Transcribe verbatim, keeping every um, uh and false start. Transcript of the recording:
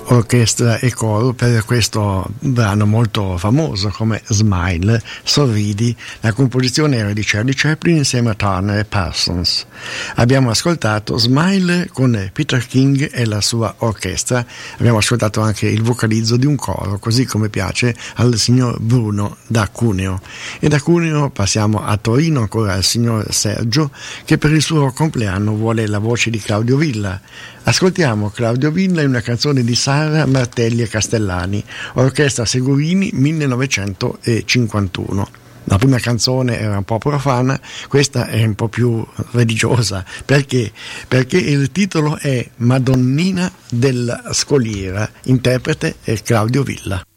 orchestra e coro per questo brano molto famoso come Smile, Sorridi. La composizione era di Charlie Chaplin insieme a Turner e Parsons. Abbiamo ascoltato Smile con Peter King e la sua orchestra, abbiamo ascoltato anche il vocalizzo di un coro, così come piace al signor Bruno da Cuneo. E da Cuneo passiamo a Torino ancora al signor Sergio, che per il suo compleanno vuole la voce di Claudio Villa. Ascoltiamo Claudio Villa in una canzone di Sara Martelli e Castellani, Orchestra Segurini millenovecentocinquantuno. La prima canzone era un po' profana, questa è un po' più religiosa. Perché? Perché il titolo è Madonnina della Scoliera, interprete è Claudio Villa.